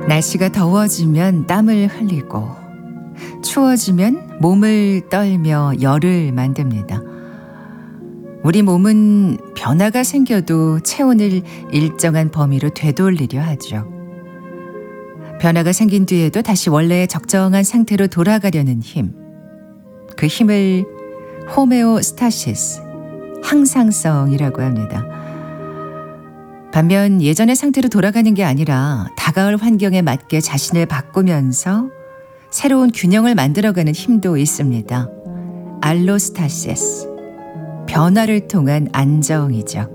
날씨가 더워지면 땀을 흘리고 추워지면 몸을 떨며 열을 만듭니다. 우리 몸은 변화가 생겨도 체온을 일정한 범위로 되돌리려 하죠. 변화가 생긴 뒤에도 다시 원래의 적정한 상태로 돌아가려는 힘. 그 힘을 호메오스타시스, 항상성이라고 합니다. 반면 예전의 상태로 돌아가는 게 아니라 다가올 환경에 맞게 자신을 바꾸면서 새로운 균형을 만들어가는 힘도 있습니다. 알로스타시스, 변화를 통한 안정이죠.